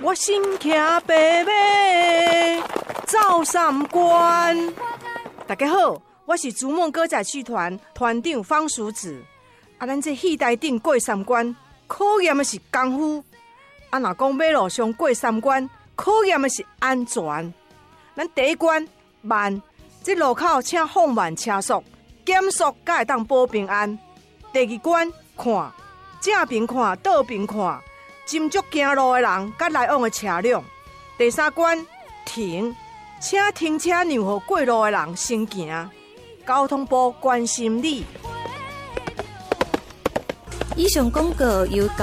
我身骑白马走三关。大家好，我是逐梦歌仔戏团团长方淑子。咱这戏台顶过三关，考验的是功夫。若讲马路上过三关，考验的是安全。咱第一关慢，这路口请放慢车速，减速才会当保平安。第二关看，正边看，倒边看。斟酌行路的人甲来往的车辆。第三关停，请停车让予过路的人先行。交通部关心你。 以上广告由